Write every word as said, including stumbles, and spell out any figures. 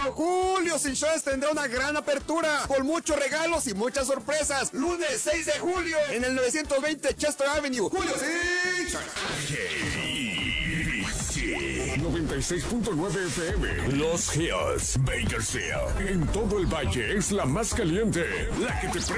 Julio Insurance tendrá una gran apertura, con muchos regalos y muchas sorpresas. Lunes seis de julio, en el novecientos veinte Chester Avenue. Julio Insurance. noventa y seis punto nueve F M. Los Hills, Bakersfield. En todo el valle es la más caliente, la que te